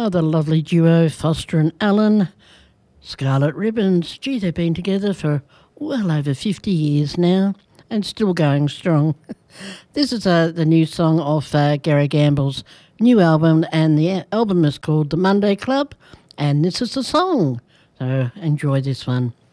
Oh, the lovely duo, Foster and Allen. Scarlet Ribbons. Gee, they've been together for well over 50 years now and still going strong. This is the new song off Gary Gamble's new album, and the album is called The Monday Club, and this is the song. So enjoy this one.